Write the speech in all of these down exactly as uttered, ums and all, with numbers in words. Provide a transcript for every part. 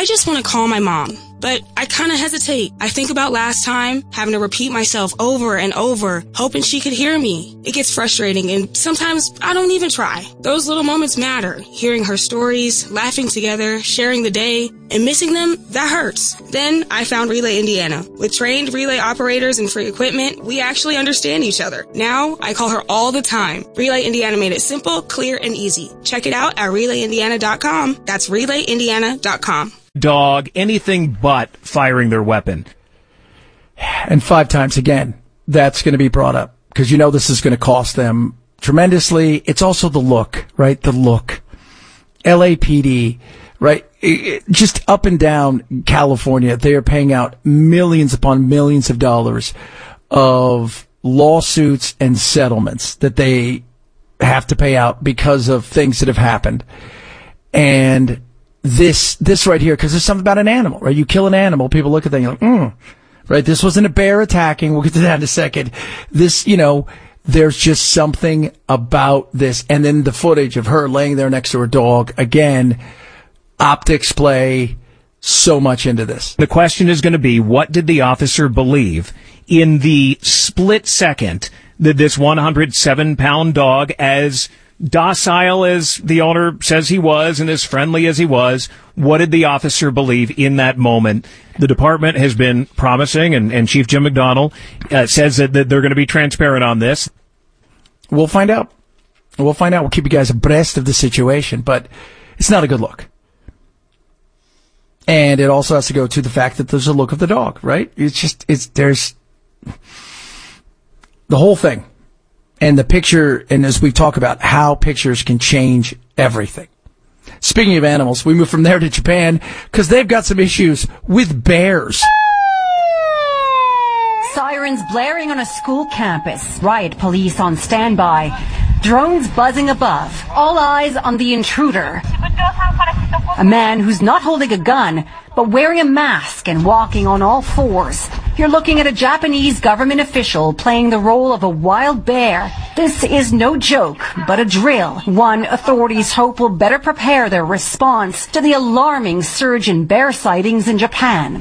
I just want to call my mom, but I kind of hesitate. I think about last time, having to repeat myself over and over, hoping she could hear me. It gets frustrating, and sometimes I don't even try. Those little moments matter. Hearing her stories, laughing together, sharing the day, and missing them, that hurts. Then I found Relay Indiana. With trained relay operators and free equipment, we actually understand each other. Now, I call her all the time. Relay Indiana made it simple, clear, and easy. Check it out at relay indiana dot com. That's relay indiana dot com. Dog, anything but firing their weapon. And five times again, that's going to be brought up because you know this is going to cost them tremendously. It's also the look, right? The look. L A P D, right? It, just up and down California, they are paying out millions upon millions of dollars of lawsuits and settlements that they have to pay out because of things that have happened. And this, this right here, because there's something about an animal, right? You kill an animal, people look at that and you're like, mm, right? This wasn't a bear attacking. We'll get to that in a second. This, you know, there's just something about this. And then the footage of her laying there next to her dog. Again, optics play so much into this. The question is going to be, what did the officer believe in the split second that this one hundred seven pound dog, as docile as the owner says he was and as friendly as he was, what did the officer believe in that moment? The department has been promising, and, and Chief Jim McDonnell uh, says that, that they're going to be transparent on this. We'll find out. We'll find out. We'll keep you guys abreast of the situation, but it's not a good look. And it also has to go to the fact that there's a look of the dog, right? It's just, it's, there's the whole thing. And the picture, and as we talk about how pictures can change everything. Speaking of animals, we move from there to Japan because they've got some issues with bears. Sirens blaring on a school campus. Riot police on standby. Drones buzzing above. All eyes on the intruder. A man who's not holding a gun, but wearing a mask and walking on all fours. You're looking at a Japanese government official playing the role of a wild bear. This is no joke, but a drill. One authorities hope will better prepare their response to the alarming surge in bear sightings in Japan.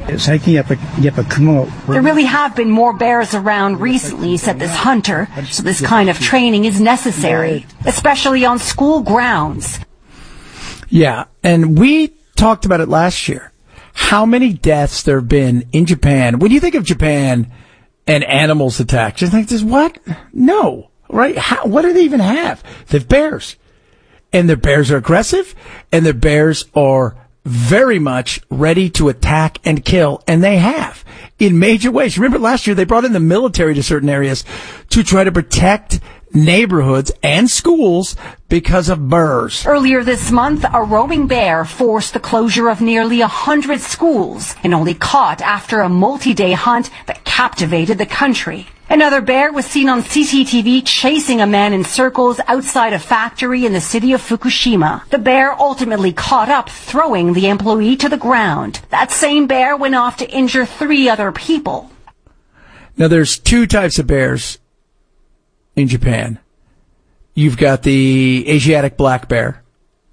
There really have been more bears around recently, said this hunter, so this kind of training is necessary, especially on school grounds. Yeah, and we talked about it last year. How many deaths there have been in Japan? When you think of Japan and animals attacked, you think, this what? No, right? How, what do they even have? They have bears. And their bears are aggressive, and their bears are very much ready to attack and kill, and they have in major ways. Remember last year they brought in the military to certain areas to try to protect neighborhoods and schools because of bears. Earlier this month, a roaming bear forced the closure of nearly a hundred schools and only caught after a multi-day hunt that captivated the country. Another bear was seen on C C T V chasing a man in circles outside a factory in the city of Fukushima. The bear ultimately caught up, throwing the employee to the ground. That same bear went off to injure three other people. Now, there's two types of bears in Japan. You've got the Asiatic black bear,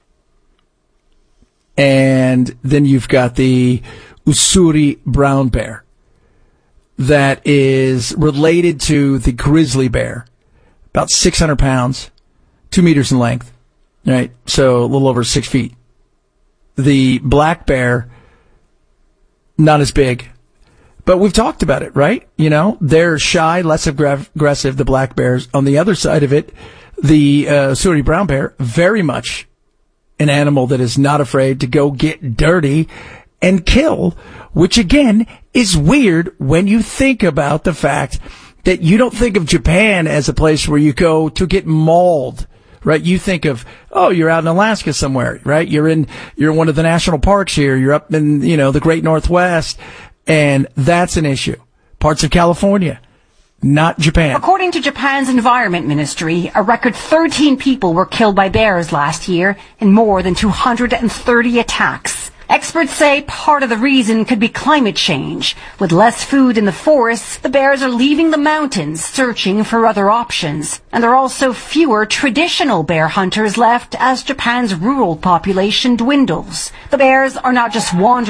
and then you've got the Usuri brown bear that is related to the grizzly bear, about six hundred pounds, two meters in length, right? So a little over six feet. The black bear, not as big. But we've talked about it, right? You know, they're shy, less aggressive, the black bears. On the other side of it, the uh, Usuri brown bear, very much an animal that is not afraid to go get dirty and kill, which again is weird when you think about the fact that you don't think of Japan as a place where you go to get mauled, right? You think of, oh, you're out in Alaska somewhere, right? You're in, you're in one of the national parks here. You're up in, you know, the Great Northwest. And that's an issue. Parts of California, not Japan. According to Japan's Environment Ministry, a record thirteen people were killed by bears last year in more than two hundred thirty attacks. Experts say part of the reason could be climate change. With less food in the forests, the bears are leaving the mountains, searching for other options. And there are also fewer traditional bear hunters left as Japan's rural population dwindles. The bears are not just wandering